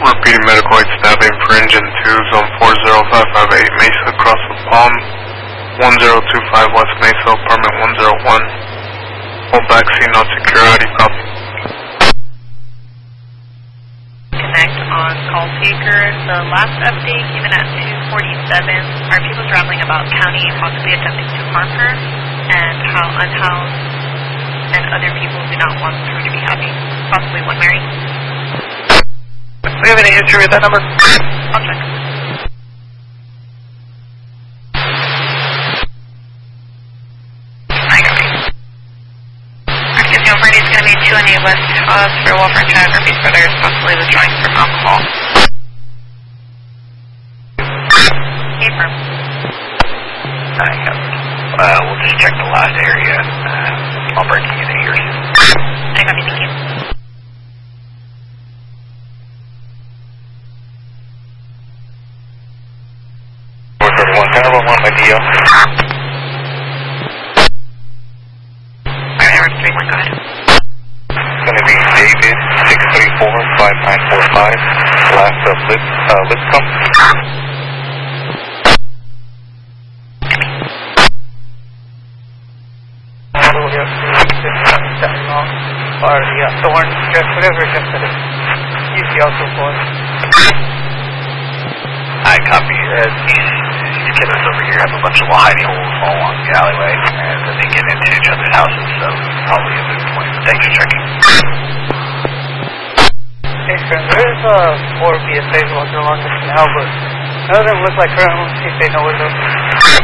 Repeating medical aid stabbing for engine 2, zone 40558 Mesa, across the Palm, 1025 West Mesa, apartment 101. Hold back, see not secure, ID copy. Connect on call taker. The last update came in at 2:47. Are people traveling about county possibly attempting to harm her, and how unhoused and other people do not want her to be happy? Possibly one Mary. Do we have any history with that number? I'll check. Activity on Friday is going to be 2 West Haas for Wolfram Chad Herpes Brothers, possibly withdrawing from alcohol. Affirm. We'll just check the last area. I'll break you into yours. I got you, thank you. One by DO. Alright, 3-1, go ahead. It's going to be David 634-5945, last of Lipscomb. Or yeah, Thorn, just whatever, just that use the also for. I copy. These killers over here have a bunch of hiding holes all along the alleyway, and then they get into each other's houses, so probably a good point. Thanks for checking. Hey, friend, there's 4 BSAs walking along the canal, but none of them look like her. I don't see if they know where those